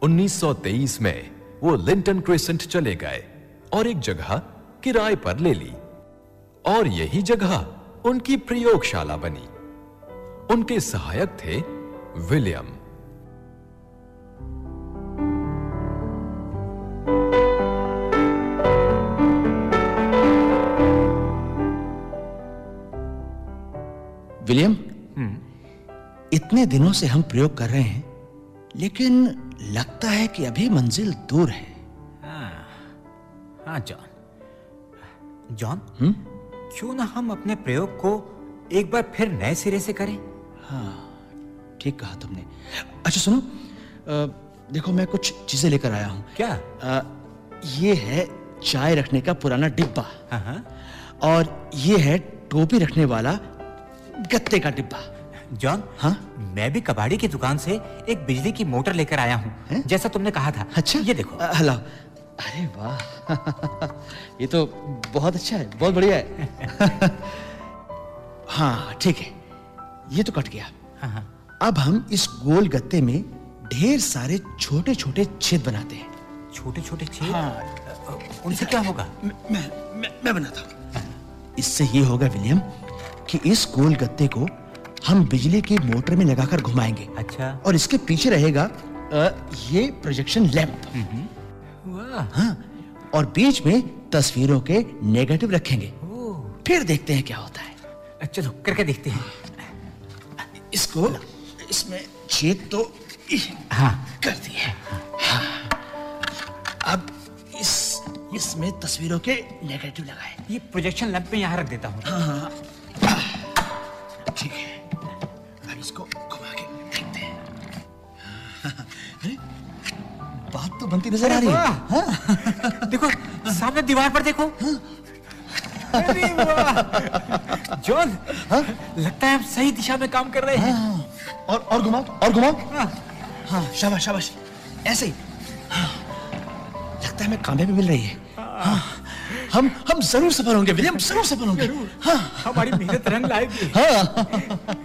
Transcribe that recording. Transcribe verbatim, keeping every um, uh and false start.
उन्नीस सौ तेईस में वो लिंटन क्रिसेंट चले गए और एक जगह किराए पर ले ली और यही जगह उनकी प्रयोगशाला बनी। उनके सहायक थे विलियम। विलियम, इतने दिनों से हम प्रयोग कर रहे हैं, लेकिन लगता है कि अभी मंजिल दूर है। हाँ, हाँ जॉन। जॉन, हम्म? क्यों ना हम अपने प्रयोग को एक बार फिर नए सिरे से करें? हाँ, ठीक कहा तुमने। अच्छा सुनो, आ, देखो मैं कुछ चीजें लेकर आया हूं। क्या? आ, ये है चाय रखने का पुराना डिब्बा। हाँ हाँ। और ये है टोपी रखने वाला गत्ते का डिब्बा। जॉन, हाँ? मैं भी कबाड़ी की दुकान से एक बिजली की मोटर लेकर आया हूँ, जैसा तुमने कहा था। अच्छा, ये देखो। हलाओ। अरे वाह ये तो बहुत अच्छा है, बहुत बढ़िया है। हाँ ठीक है, ये तो कट गया। हाँ हाँ। अब हम इस गोल गत्ते में ढेर सारे छोटे छोटे छेद बनाते हैं। छोटे छोटे छेद? हाँ। उनसे क्या होगा? मैं मैं मैं, मैं बनाता हूँ। इससे ये होगा विलियम कि इस गोल गत्ते को हम बिजली की मोटर में लगाकर घुमाएंगे। अच्छा। और इसके पीछे रहेगा आ, ये प्रोजेक्शन लैंप। वाह। हाँ, और बीच में तस्वीरों के नेगेटिव रखेंगे। फिर देखते हैं क्या होता है। चलो करके देखते हैं। इसको इसमें छेद तो हाँ कर दिए। हाँ। अब इस इसमें तस्वीरों के नेगेटिव लगाए। ये प्रोजेक्शन लैंप में यहाँ रख देता हूँ। हाँ ठीक है, अब इसको घुमा के देखते हैं। अरे, बात तो बनती नजर आ रही है। हाँ? देखो सामने दीवार पर देखो। अरे वाह जॉन, हाँ? लगता है हम सही दिशा में काम कर रहे हैं। हाँ, और और घुमाओ और घुमाओ। हाँ हाँ, शाबाश शाबाश, ऐसे ही। हाँ, लगता है हमें कामयाबी मिल रही है। हाँ, हम हम जरूर सफल होंगे विलियम, जरूर सफल होंगे। हाँ, हमारी मेहनत रंग लाएगी। हाँ।